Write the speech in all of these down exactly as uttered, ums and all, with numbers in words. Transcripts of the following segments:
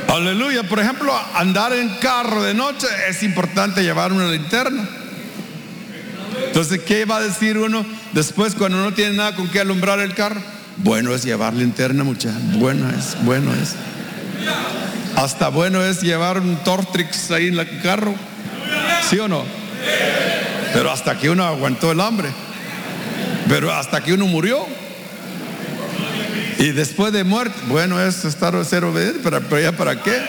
Aleluya. Por ejemplo, andar en carro de noche es importante llevar una linterna. Entonces, ¿qué va a decir uno después cuando no tiene nada con qué alumbrar el carro? Bueno es llevar linterna, muchachos. Bueno es, bueno es. Hasta bueno es llevar un Tortrix ahí en el carro. ¿Sí o no? Pero hasta que uno aguantó el hambre. Pero hasta que uno murió. Y después de muerte, bueno es estar ser obediente, pero, pero ya para qué.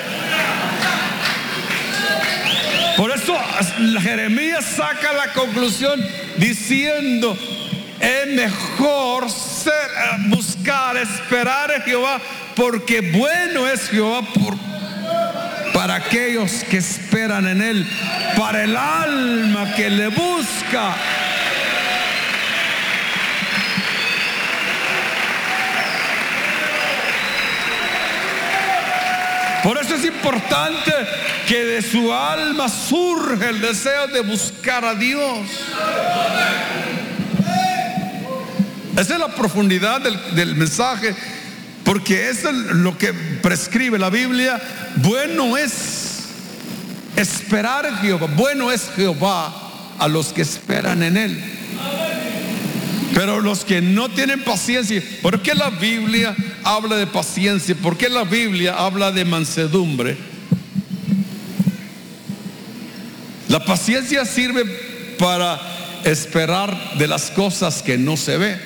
Por eso Jeremías saca la conclusión diciendo: es mejor ser, buscar, esperar a Jehová, porque bueno es Jehová por, para aquellos que esperan en Él, para el alma que le busca. Por eso es importante que de su alma surge el deseo de buscar a Dios. Esa es la profundidad del, del mensaje, porque eso es lo que prescribe la Biblia. Bueno es esperar a Jehová, bueno es Jehová a los que esperan en Él. Pero los que no tienen paciencia, ¿por qué la Biblia habla de paciencia? ¿Por qué la Biblia habla de mansedumbre? La paciencia sirve para esperar de las cosas que no se ve.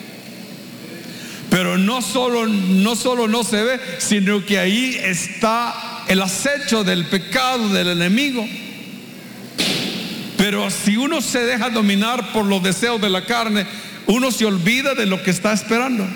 Pero no solo, no solo no se ve, sino que ahí está el acecho del pecado del enemigo. Pero si uno se deja dominar por los deseos de la carne, uno se olvida de lo que está esperando.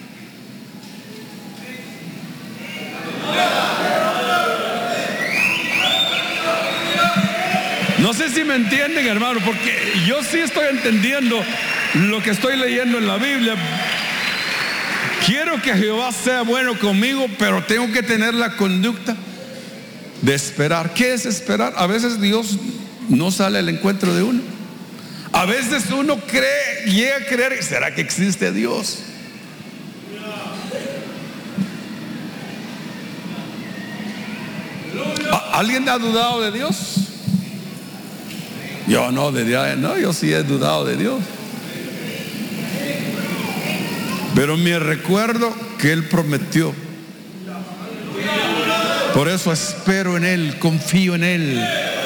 No sé si me entienden, hermano, porque yo sí estoy entendiendo lo que estoy leyendo en la Biblia. Quiero que Jehová sea bueno conmigo, pero tengo que tener la conducta de esperar. ¿Qué es esperar? A veces Dios no sale al encuentro de uno. A veces uno cree, llega a creer, ¿será que existe Dios? ¿Alguien ha dudado de Dios? Yo no, de Dios, no, yo sí he dudado de Dios. Pero me recuerdo que Él prometió. Por eso espero en Él, confío en Él.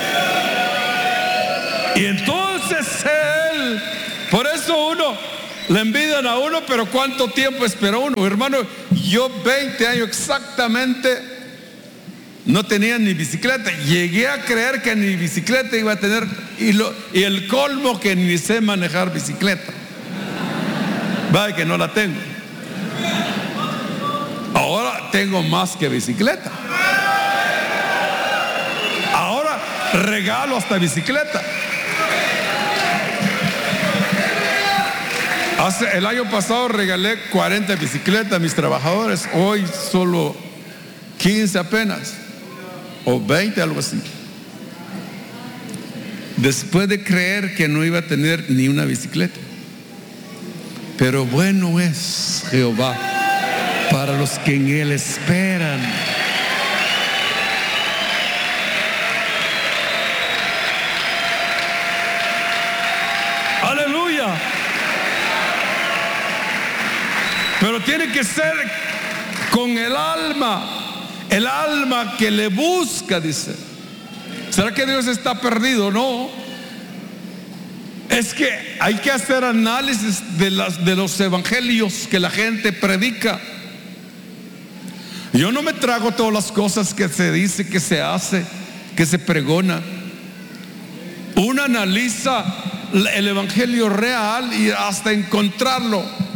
Y entonces Él, por eso uno, le envidian a uno, pero ¿cuánto tiempo esperó uno? Hermano, yo veinte años exactamente no tenía ni bicicleta. Llegué a creer que ni bicicleta iba a tener, y, lo, y el colmo que ni sé manejar bicicleta. Vaya que no la tengo. Ahora tengo más que bicicleta. Ahora regalo hasta bicicleta. Hace, el año pasado regalé cuarenta bicicletas a mis trabajadores. Hoy solo quince apenas, o veinte, algo así. Después de creer que no iba a tener ni una bicicleta. Pero bueno es Jehová para los que en Él esperan. Aleluya. Pero tiene que ser con el alma, el alma que le busca, dice. ¿Será que Dios está perdido? No. Es que hay que hacer análisis de, las, de los evangelios que la gente predica. Yo no me trago todas las cosas que se dice, que se hace, que se pregona. Uno analiza el evangelio real y hasta encontrarlo.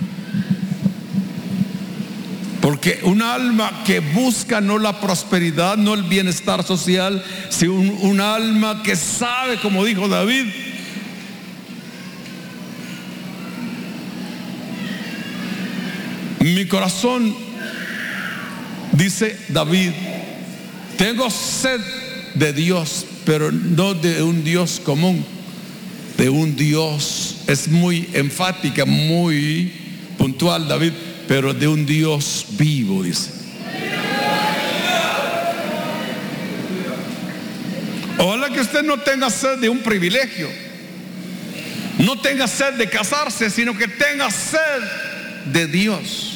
Porque un alma que busca no la prosperidad, no el bienestar social, sino un, un alma que sabe, como dijo David, mi corazón, dice David, tengo sed de Dios, pero no de un Dios común, de un Dios. Es muy enfática, muy puntual David, pero de un Dios vivo, dice. usted no tenga sed de un privilegio, no tenga sed de casarse, sino que tenga sed de Dios.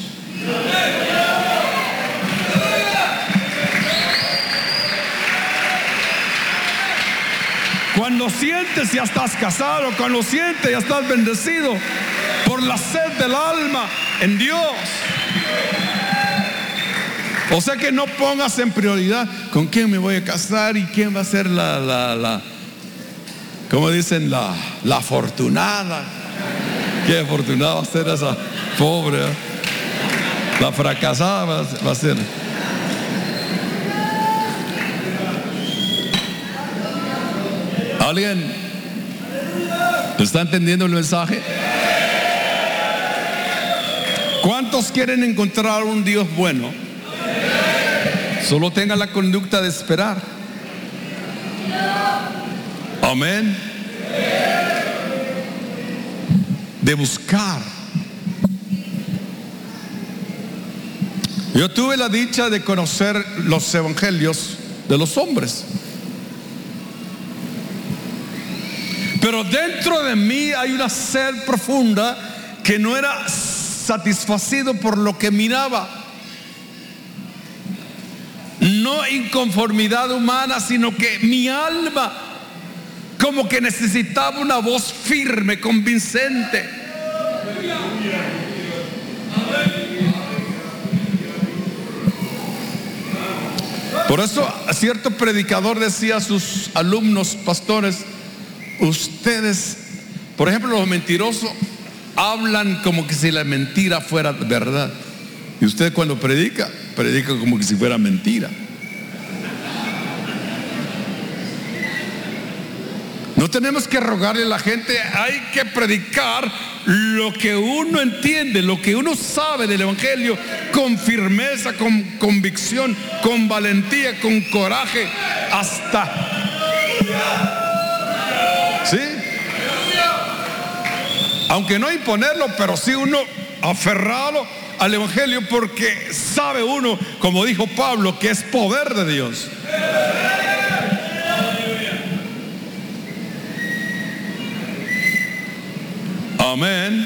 Cuando sientes ya estás casado, cuando sientes ya estás bendecido por la sed del alma en Dios. O sea que no pongas en prioridad con quién me voy a casar y quién va a ser la, la, la como dicen, la, la afortunada. Qué afortunada va a ser esa pobre, ¿eh? La fracasada va, va a ser. ¿Alguien está entendiendo el mensaje? ¿Cuántos quieren encontrar un Dios bueno? Solo tenga la conducta de esperar. Amén. De buscar. Yo tuve la dicha de conocer los evangelios de los hombres, pero dentro de mí hay una sed profunda que no era satisfacido por lo que miraba. No inconformidad humana, sino que mi alma como que necesitaba una voz firme, convincente. Por eso cierto predicador decía a sus alumnos pastores: ustedes, por ejemplo, los mentirosos hablan como que si la mentira fuera verdad, y usted cuando predica, predica como que si fuera mentira. No tenemos que rogarle a la gente, hay que predicar lo que uno entiende, lo que uno sabe del evangelio, con firmeza, con convicción, con valentía, con coraje, hasta ¿sí? Aunque no imponerlo, pero sí uno aferrado al evangelio, porque sabe uno, como dijo Pablo, que es poder de Dios. Amén.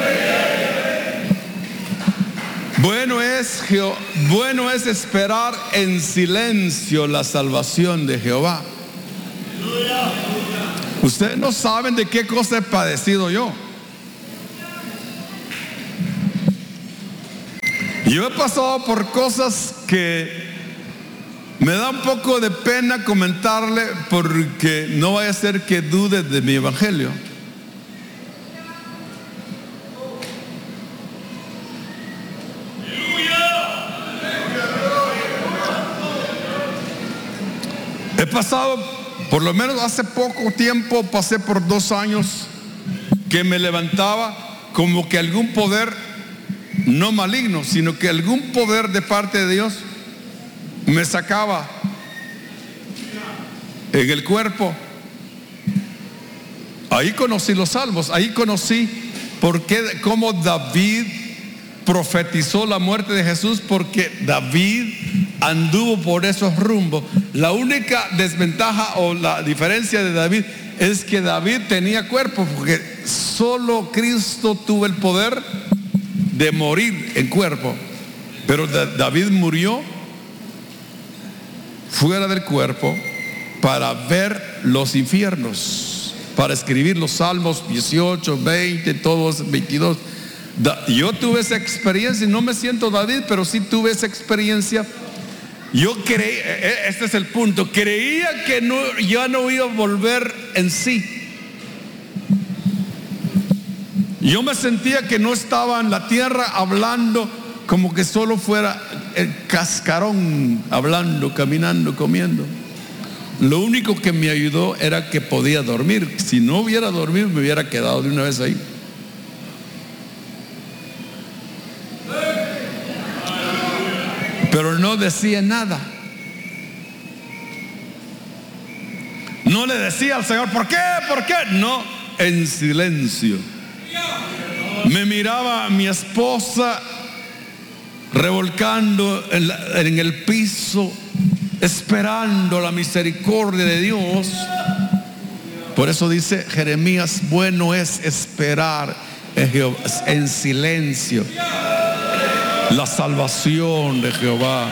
Bueno es, bueno es esperar en silencio la salvación de Jehová. Ustedes no saben de qué cosa he padecido yo. Yo he pasado por cosas que me da un poco de pena comentarle, porque no vaya a ser que dude de mi evangelio. He pasado, por lo menos hace poco tiempo, pasé por dos años que me levantaba como que algún poder, no maligno, sino que algún poder de parte de Dios me sacaba en el cuerpo. Ahí conocí los salmos, ahí conocí por qué, cómo David profetizó la muerte de Jesús, porque David anduvo por esos rumbos. La única desventaja o la diferencia de David es que David tenía cuerpo, porque solo Cristo tuvo el poder de morir en cuerpo, pero David murió fuera del cuerpo para ver los infiernos, para escribir los salmos dieciocho, veinte, todos veintidós. Yo tuve esa experiencia y no me siento David, pero sí tuve esa experiencia. Yo creí, este es el punto, creía que no, ya no iba a volver en sí. Yo me sentía que no estaba en la tierra hablando, como que solo fuera el cascarón, hablando, caminando, comiendo. Lo único que me ayudó era que podía dormir. Si no hubiera dormido, me hubiera quedado de una vez ahí. Pero no decía nada. No le decía al Señor, ¿por qué? ¿Por qué? No, en silencio. Me miraba a mi esposa revolcando en, la, en el piso, esperando la misericordia de Dios. Por eso dice Jeremías, bueno es esperar en Jehová, en silencio, la salvación de Jehová.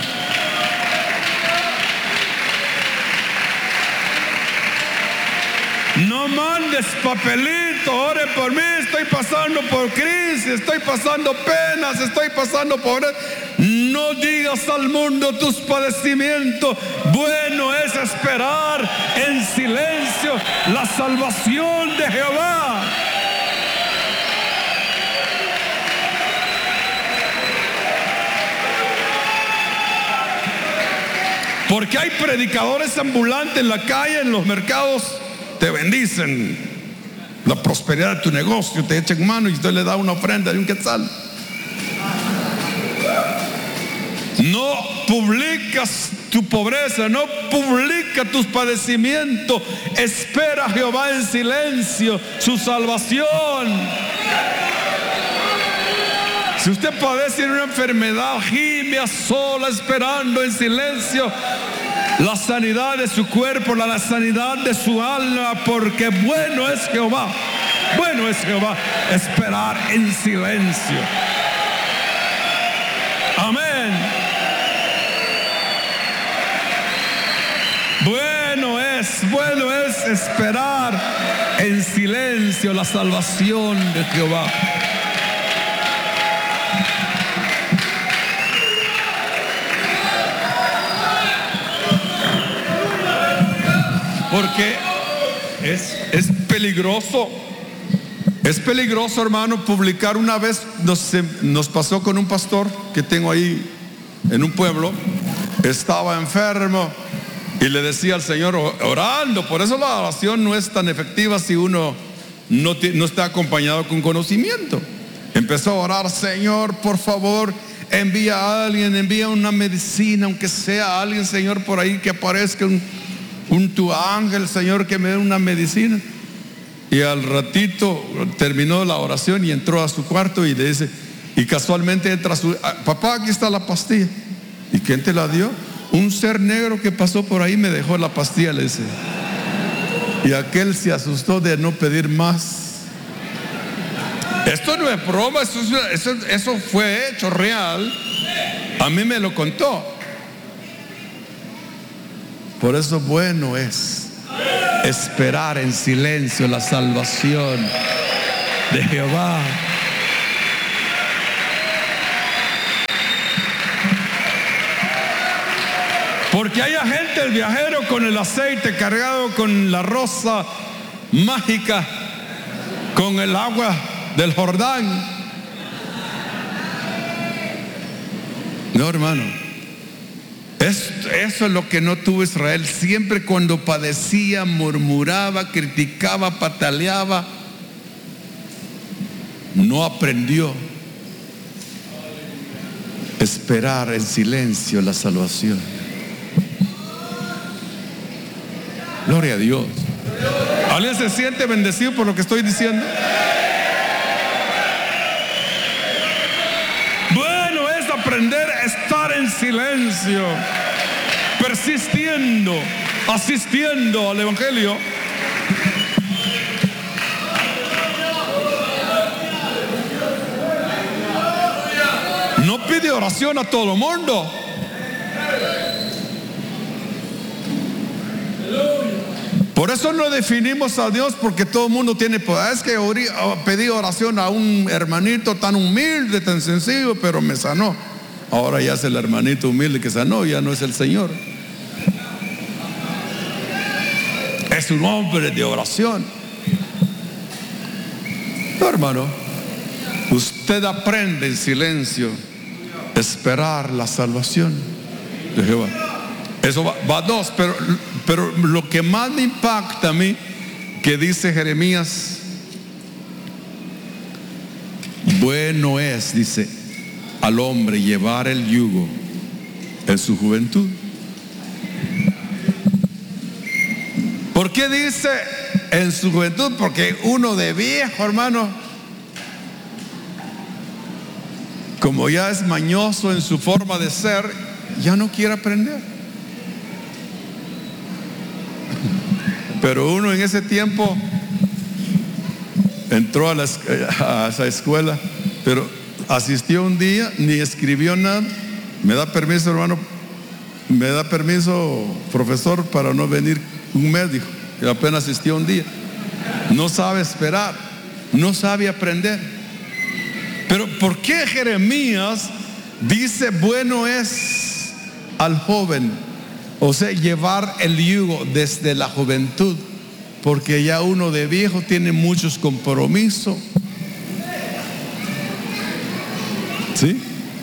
No mandes papelito, ore por mí, estoy pasando por crisis, estoy pasando penas, estoy pasando pobreza. No digas al mundo tus padecimientos. Bueno es esperar en silencio la salvación de Jehová. Porque hay predicadores ambulantes en la calle, en los mercados. Te bendicen la prosperidad de tu negocio, te echan mano y usted le da una ofrenda de un quetzal. No publicas tu pobreza, no publica tus padecimientos. Espera a Jehová en silencio su salvación. Si usted padece una enfermedad, gime a sola, esperando en silencio la sanidad de su cuerpo, la, la sanidad de su alma, porque bueno es Jehová, bueno es Jehová, esperar en silencio. Amén. Bueno es, bueno es esperar en silencio la salvación de Jehová. Porque es, es peligroso, es peligroso, hermano, publicar. Una vez nos, nos pasó con un pastor que tengo ahí en un pueblo. Estaba enfermo y le decía al Señor orando. Por eso la oración no es tan efectiva si uno no, no está acompañado con conocimiento. Empezó a orar: Señor, por favor, envía a alguien, envía una medicina, aunque sea alguien, Señor, por ahí que aparezca un Un tu ángel, Señor, que me dé una medicina. Y al ratito terminó la oración y entró a su cuarto y le dice, y casualmente entra su, papá, aquí está la pastilla. ¿Y quién te la dio? Un ser negro que pasó por ahí me dejó la pastilla, le dice. Y aquel se asustó de no pedir más. Esto no es broma, eso, eso, eso fue hecho real. A mí me lo contó. Por eso bueno es esperar en silencio la salvación de Jehová. Porque hay gente, el viajero, con el aceite cargado con la rosa mágica, con el agua del Jordán. No, hermano. Eso, eso es lo que no tuvo Israel. Siempre cuando padecía, murmuraba, criticaba, pataleaba. No aprendió a esperar en silencio la salvación. Gloria a Dios. ¿Alguien se siente bendecido por lo que estoy diciendo? Bueno es aprender a estar en silencio, persistiendo, asistiendo al Evangelio. No pide oración a todo el mundo. Por eso no definimos a Dios, porque todo el mundo tiene poder. Es que pedí oración a un hermanito tan humilde, tan sencillo, pero me sanó. Ahora ya es el hermanito humilde que sanó, ya no es el Señor. Es un hombre de oración. No, hermano, usted aprende en silencio a esperar la salvación de Jehová. Eso va, va a dos, pero, pero lo que más me impacta a mí, que dice Jeremías, bueno es, dice, al hombre llevar el yugo en su juventud. ¿Por qué dice en su juventud? Porque uno de viejo, hermano, como ya es mañoso en su forma de ser, ya no quiere aprender. Pero uno en ese tiempo entró a, la, a esa escuela, pero asistió un día, ni escribió nada. Me da permiso, hermano, me da permiso, profesor, para no venir un mes, dijo. Y apenas asistió un día. No sabe esperar, no sabe aprender. Pero ¿por qué Jeremías dice bueno es al joven, o sea, llevar el yugo desde la juventud? Porque ya uno de viejo tiene muchos compromisos. ¿Sí?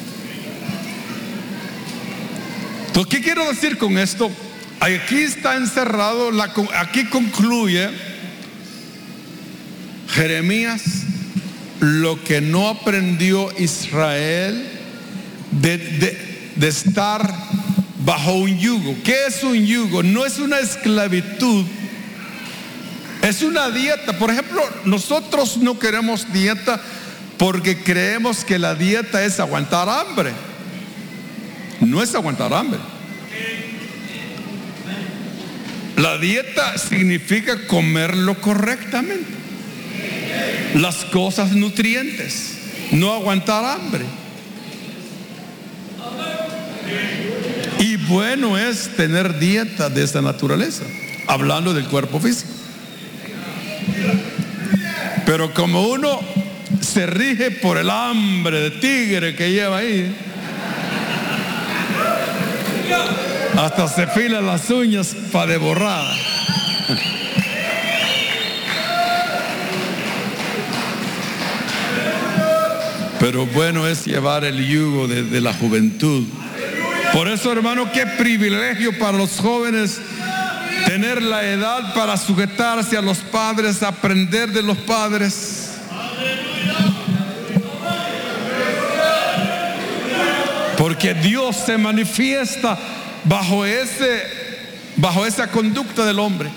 Entonces, ¿qué quiero decir con esto? Aquí está encerrado, la, aquí concluye Jeremías lo que no aprendió Israel de, de, de estar bajo un yugo. ¿Qué es un yugo? No es una esclavitud, es una dieta. Por ejemplo, nosotros no queremos dieta porque creemos que la dieta es aguantar hambre. No es aguantar hambre. La dieta significa comerlo correctamente, las cosas nutrientes, no aguantar hambre. Y bueno es tener dieta de esta naturaleza, hablando del cuerpo físico. Pero como uno se rige por el hambre de tigre que lleva ahí, hasta se fila las uñas para devorar. Pero bueno es llevar el yugo de, de la juventud. Por eso, hermano, qué privilegio para los jóvenes tener la edad para sujetarse a los padres, aprender de los padres. Porque Dios se manifiesta bajo ese, bajo esa conducta del hombre.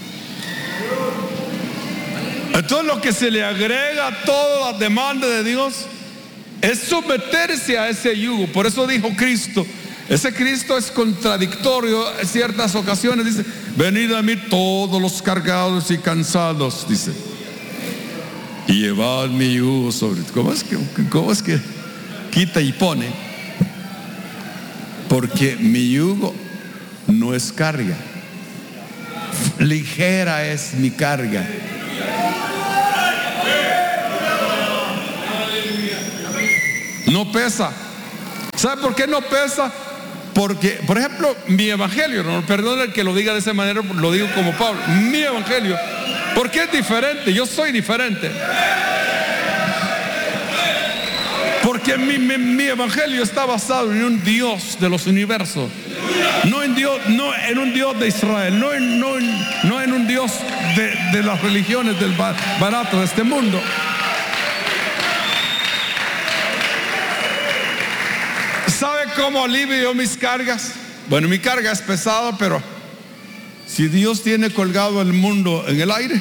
Entonces lo que se le agrega a todas las demandas de Dios es someterse a ese yugo. Por eso dijo Cristo, ese Cristo es contradictorio en ciertas ocasiones. Dice, venid a mí todos los cargados y cansados, dice, y llevad mi yugo sobre. ¿Cómo es que, cómo es que quita y pone? Porque mi yugo no es carga, ligera es mi carga. No pesa. ¿Sabe por qué no pesa? Porque, por ejemplo, mi evangelio, no perdone el que lo diga de esa manera, lo digo como Pablo, mi evangelio, porque es diferente, yo soy diferente. Porque mi, mi, mi evangelio está basado en un Dios de los universos, no en Dios, no en un Dios de Israel, no en, no en, no en un Dios de, de las religiones del barato de este mundo. ¿Sabe cómo alivio mis cargas? Bueno, mi carga es pesada, pero si Dios tiene colgado el mundo en el aire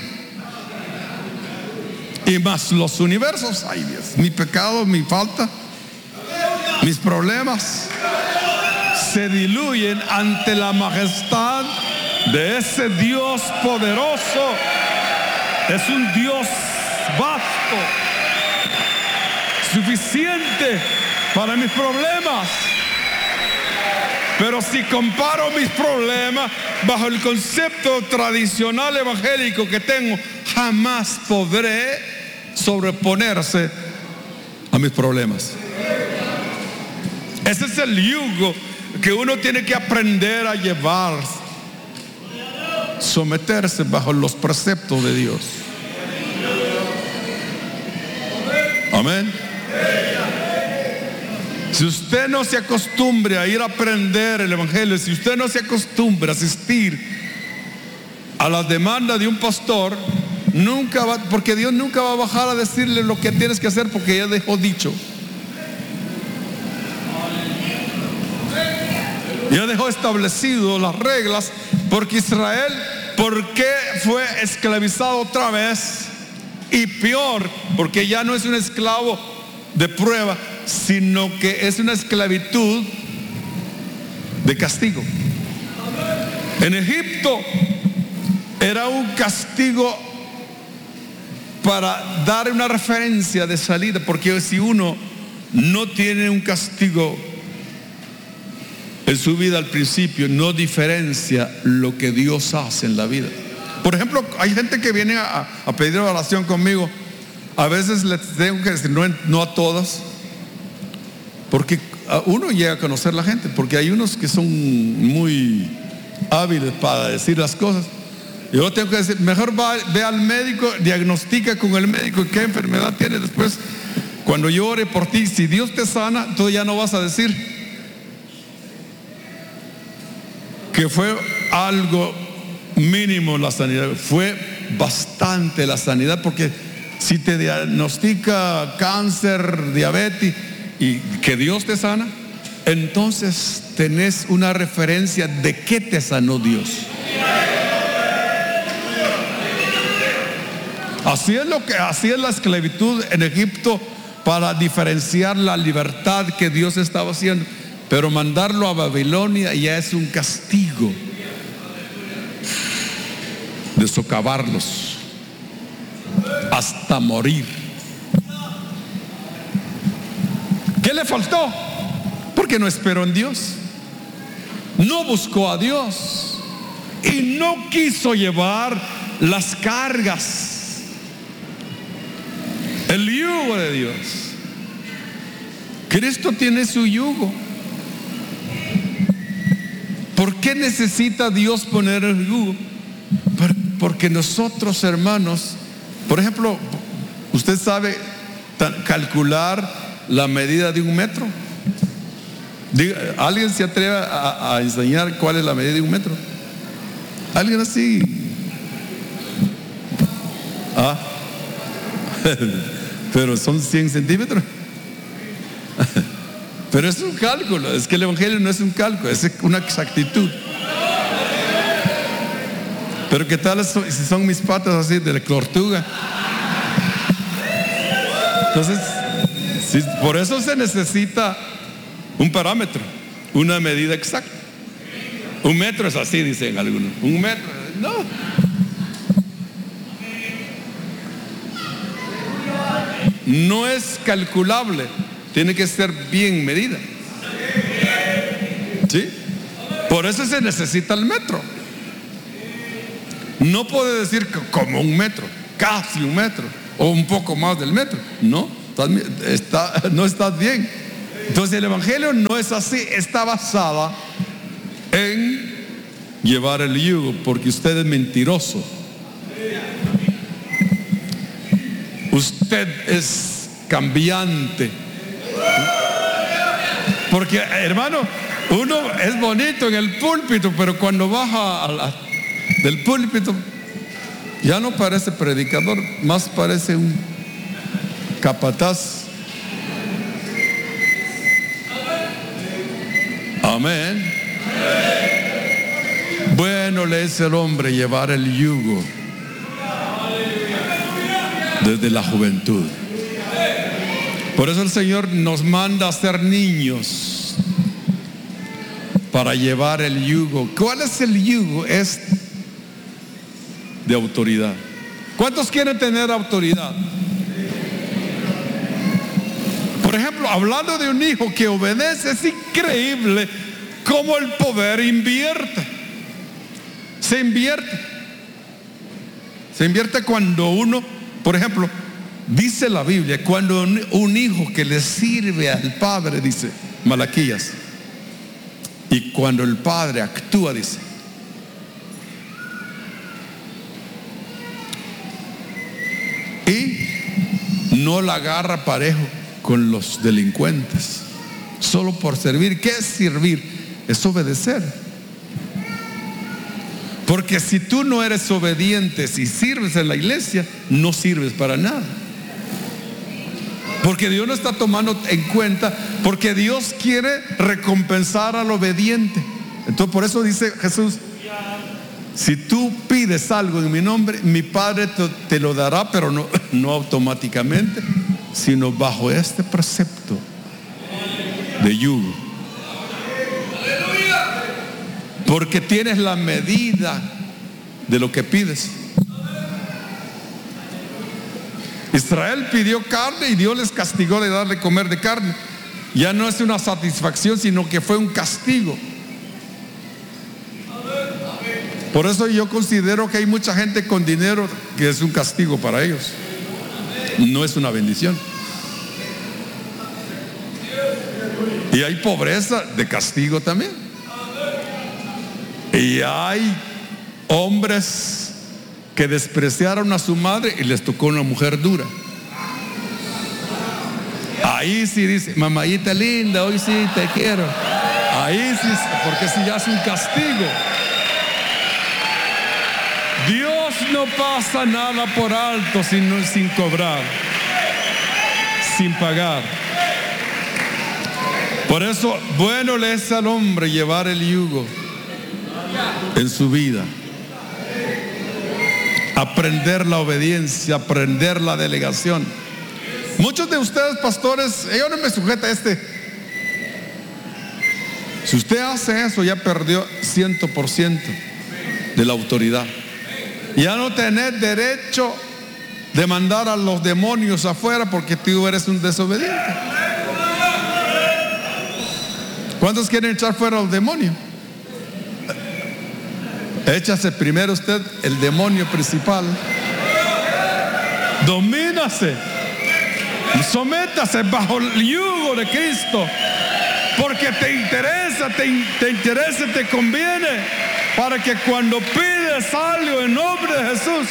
y más los universos, ay Dios, mi pecado, mi falta, mis problemas se diluyen ante la majestad de ese Dios poderoso. Es un Dios vasto, suficiente para mis problemas. Pero si comparo mis problemas bajo el concepto tradicional evangélico que tengo, jamás podré sobreponerse a mis problemas. Ese es el yugo que uno tiene que aprender a llevar, someterse bajo los preceptos de Dios. Amén. Si usted no se acostumbra a ir a aprender el evangelio, si usted no se acostumbra a asistir a las demandas de un pastor, nunca va, porque Dios nunca va a bajar a decirle lo que tienes que hacer, porque ya dejó dicho. Ya dejó establecido las reglas, porque Israel, ¿por qué fue esclavizado otra vez? Y peor, porque ya no es un esclavo de prueba, sino que es una esclavitud de castigo. En Egipto era un castigo para dar una referencia de salida, porque si uno no tiene un castigo en su vida al principio, no diferencia lo que Dios hace en la vida. Por ejemplo, hay gente que viene a, a pedir oración conmigo. A veces les tengo que decir, no, no a todas, porque uno llega a conocer a la gente, porque hay unos que son muy hábiles para decir las cosas. Yo tengo que decir, mejor va, ve al médico, diagnostica con el médico qué enfermedad tiene. Después, cuando yo ore por ti, si Dios te sana, tú ya no vas a decir que fue algo mínimo la sanidad. Fue bastante la sanidad, porque si te diagnostica cáncer, diabetes y que Dios te sana, entonces tenés una referencia de qué te sanó Dios. Así es lo que, así es la esclavitud en Egipto, para diferenciar la libertad que Dios estaba haciendo. Pero mandarlo a Babilonia ya es un castigo de socavarlos hasta morir. ¿Qué le faltó? Porque no esperó en Dios, no buscó a Dios y no quiso llevar las cargas, el yugo de Dios. Cristo tiene su yugo. ¿Por qué necesita Dios poner el yugo? Porque nosotros, hermanos, por ejemplo, usted sabe calcular la medida de un metro. ¿Alguien se atreve a, a enseñar cuál es la medida de un metro? ¿Alguien así? Ah, pero son cien centímetros. Pero es un cálculo. Es que el evangelio no es un cálculo, es una exactitud. Pero ¿qué tal si son mis patas así de la tortuga? Entonces, si, por eso se necesita un parámetro, una medida exacta. Un metro es así, dicen algunos. Un metro, no. No es calculable, tiene que ser bien medida. ¿Sí? Por eso se necesita el metro. No puede decir que como un metro, casi un metro, o un poco más del metro. No, está, no estás bien. Entonces el evangelio no es así, está basada en llevar el yugo, porque usted es mentiroso. Usted es cambiante. Porque, hermano, uno es bonito en el púlpito, pero cuando baja a la, del púlpito ya no parece predicador, más parece un capataz. Amén. Bueno le es el hombre llevar el yugo desde la juventud. Por eso el Señor nos manda a ser niños para llevar el yugo. ¿Cuál es el yugo? Es de autoridad. ¿Cuántos quieren tener autoridad? Por ejemplo, hablando de un hijo que obedece, es increíble cómo el poder invierte. Se invierte. Se invierte cuando uno, por ejemplo, dice la Biblia, cuando un, un hijo que le sirve al padre, dice Malaquías, y cuando el padre actúa, dice, y no la agarra parejo con los delincuentes, solo por servir. ¿Qué es servir? Es obedecer. Porque si tú no eres obediente, si sirves en la iglesia, no sirves para nada. Porque Dios no está tomando en cuenta, porque Dios quiere recompensar al obediente. Entonces por eso dice Jesús, si tú pides algo en mi nombre, mi Padre te, te lo dará, pero no, no automáticamente, sino bajo este precepto de yugo. Porque tienes la medida de lo que pides. Israel pidió carne y Dios les castigó de darle comer de carne. Ya no es una satisfacción, sino que fue un castigo. Por eso yo considero que hay mucha gente con dinero que es un castigo para ellos. No es una bendición. Y hay pobreza de castigo también. Y hay hombres que despreciaron a su madre y les tocó una mujer dura. Ahí sí dice, mamayita linda, hoy sí te quiero. Ahí sí, porque si ya es un castigo. Dios no pasa nada por alto sin, sin cobrar, sin pagar. Por eso, bueno le es al hombre llevar el yugo en su vida. Aprender la obediencia, aprender la delegación. Muchos de ustedes, pastores, yo no me sujeta a este. Si usted hace eso, ya perdió cien por ciento de la autoridad. Ya no tenés derecho de mandar a los demonios afuera porque tú eres un desobediente. ¿Cuántos quieren echar fuera al demonio? Échase primero usted el demonio principal. Domínase. Sométase bajo el yugo de Cristo. Porque te interesa, te, te interesa, te conviene. Para que cuando pides algo en nombre de Jesús,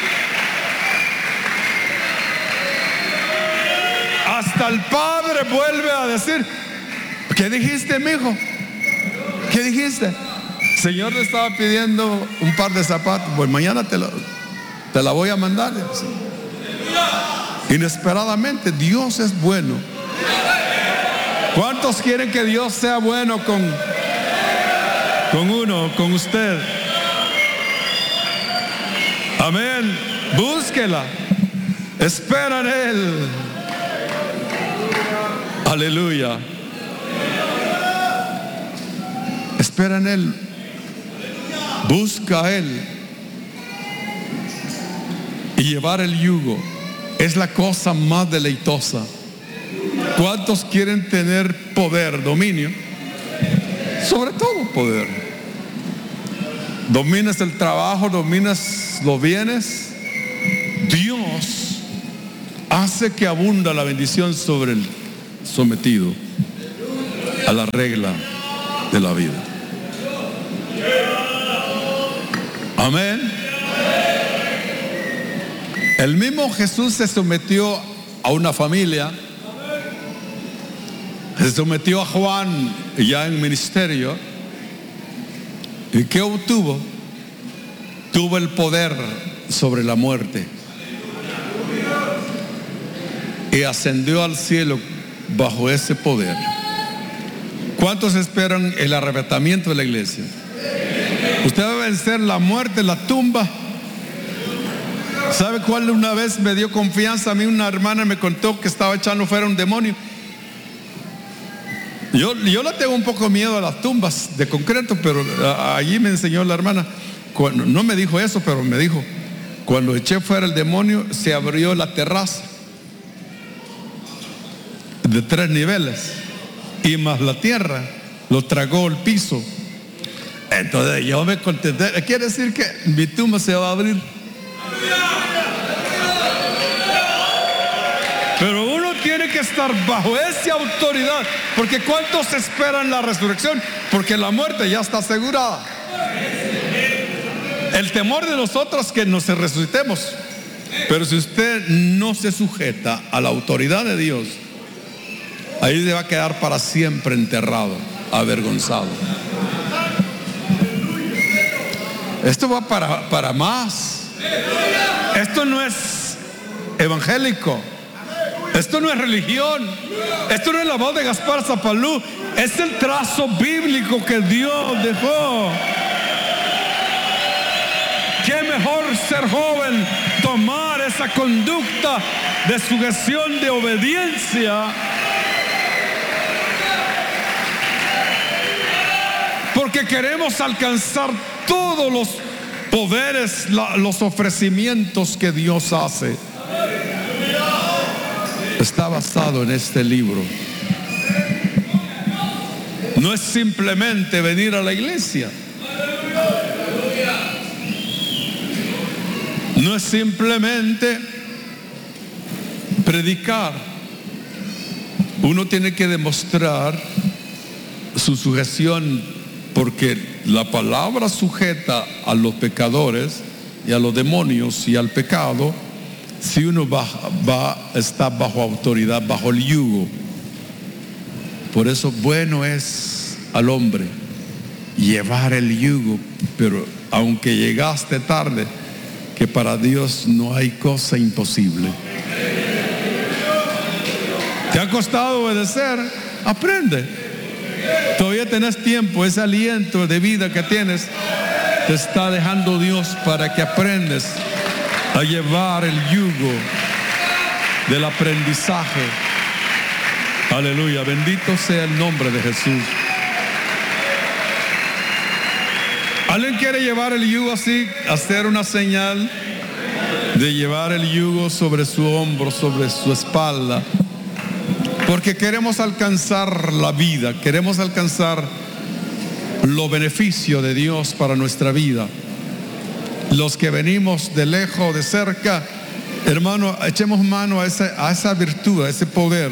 hasta el Padre vuelve a decir: ¿qué dijiste, mi hijo? ¿Qué dijiste? Señor, le estaba pidiendo un par de zapatos. Pues mañana te, lo, te la voy a mandar. Inesperadamente, Dios es bueno. ¿Cuántos quieren que Dios sea bueno con, con uno, con usted? Amén. Búsquela. Espera en Él. Aleluya. Espera en Él. Busca a Él. Y llevar el yugo es la cosa más deleitosa. ¿Cuántos quieren tener poder, dominio? Sobre todo poder. Dominas el trabajo, dominas los bienes. Dios hace que abunda la bendición sobre el sometido a la regla de la vida. Amén. El mismo Jesús se sometió a una familia. Se sometió a Juan ya en ministerio. ¿Y qué obtuvo? Tuvo el poder sobre la muerte. Y ascendió al cielo bajo ese poder. ¿Cuántos esperan el arrebatamiento de la iglesia? Usted va a vencer la muerte, la tumba. ¿Sabe cuál una vez me dio confianza? A mí una hermana me contó que estaba echando fuera un demonio. Yo, yo le tengo un poco miedo a las tumbas de concreto, pero allí me enseñó la hermana. Cuando, no me dijo eso, pero me dijo: cuando eché fuera el demonio, se abrió la terraza de tres niveles y más la tierra lo tragó el piso. Entonces yo me contenté. Quiere decir que mi tumba se va a abrir. Pero uno tiene que estar bajo esa autoridad, porque ¿cuántos esperan la resurrección? Porque la muerte ya está asegurada. El temor de nosotros es que nos resucitemos. Pero si usted no se sujeta a la autoridad de Dios, ahí se va a quedar para siempre enterrado, avergonzado. Esto va para, para más. Esto no es evangélico. Esto no es religión. Esto no es la voz de Gaspar Zapalú. Es el trazo bíblico que Dios dejó. Qué mejor ser joven, tomar esa conducta de sujeción, de obediencia. Porque queremos alcanzar todos los poderes, la, los ofrecimientos que Dios hace. Está basado en este libro. No es simplemente venir a la iglesia. No es simplemente predicar. Uno tiene que demostrar su sujeción, porque la palabra sujeta a los pecadores y a los demonios y al pecado si uno va, va está bajo autoridad, bajo el yugo. Por eso bueno es al hombre llevar el yugo, pero aunque llegaste tarde, que para Dios no hay cosa imposible. ¿Te ha costado obedecer? Aprende. Todavía tenés tiempo. Ese aliento de vida que tienes te está dejando Dios para que aprendas a llevar el yugo del aprendizaje. Aleluya, bendito sea el nombre de Jesús. ¿Alguien quiere llevar el yugo así? Hacer una señal de llevar el yugo sobre su hombro, sobre su espalda. Porque queremos alcanzar la vida, queremos alcanzar los beneficios de Dios para nuestra vida. Los que venimos de lejos, de cerca, hermano, echemos mano a esa, a esa virtud, a ese poder.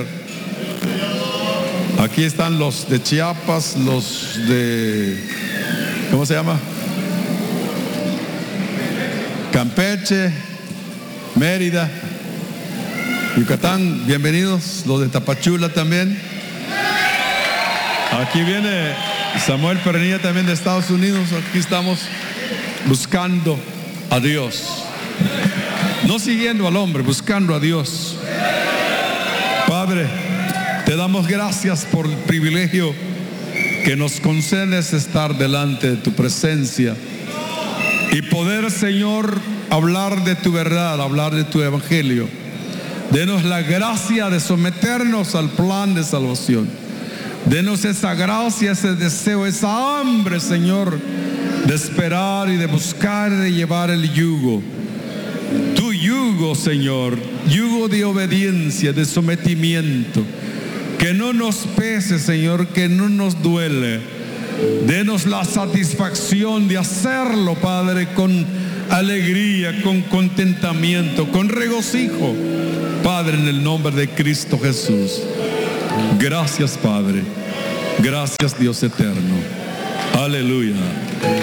Aquí están los de Chiapas, los de, ¿cómo se llama? Campeche, Mérida, Yucatán, bienvenidos. Los de Tapachula también. Aquí viene Samuel Pernilla también de Estados Unidos. Aquí estamos buscando a Dios, no siguiendo al hombre, buscando a Dios. Padre, te damos gracias por el privilegio que nos concedes estar delante de tu presencia y poder, Señor, hablar de tu verdad, hablar de tu evangelio. Denos la gracia de someternos al plan de salvación. Denos esa gracia, ese deseo, esa hambre, Señor, de esperar y de buscar y de llevar el yugo. Tu yugo, Señor, yugo de obediencia, de sometimiento. Que no nos pese, Señor, que no nos duele. Denos la satisfacción de hacerlo, Padre, con alegría, con contentamiento, con regocijo, Padre, en el nombre de Cristo Jesús. Gracias, Padre. Gracias, Dios eterno. Aleluya.